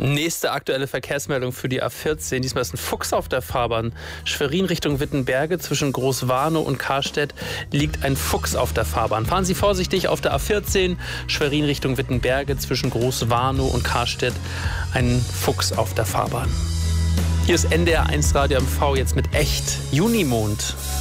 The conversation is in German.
Nächste aktuelle Verkehrsmeldung für die A14. Diesmal ist ein Fuchs auf der Fahrbahn. Schwerin Richtung Wittenberge zwischen Großwarnow und Karstedt liegt ein Fuchs auf der Fahrbahn. Fahren Sie vorsichtig auf der A14. Schwerin Richtung Wittenberge zwischen Großwarnow und Karstedt ein Fuchs auf der Fahrbahn. Hier ist NDR 1 Radio MV jetzt mit Echt Junimond.